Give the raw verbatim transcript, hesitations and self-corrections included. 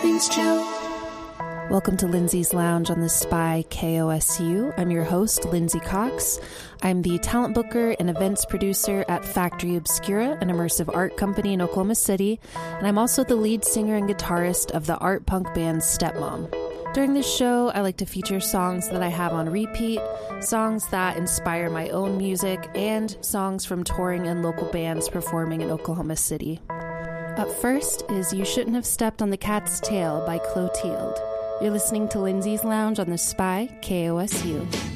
everything's chill. Welcome to Lindsay's Lounge on the Spy K O S U. I'm your host, Lindsay Cox. I'm the talent booker and events producer at Factory Obscura, an immersive art company in Oklahoma City, and I'm also the lead singer and guitarist of the art punk band Stepmom. During this show, I like to feature songs that I have on repeat, songs that inspire my own music, and songs from touring and local bands performing in Oklahoma City. Up first is You Shouldn't Have Stepped on the Cat's Tail by Clotilde. You're listening to Lindsay's Lounge on the Spy K O S U.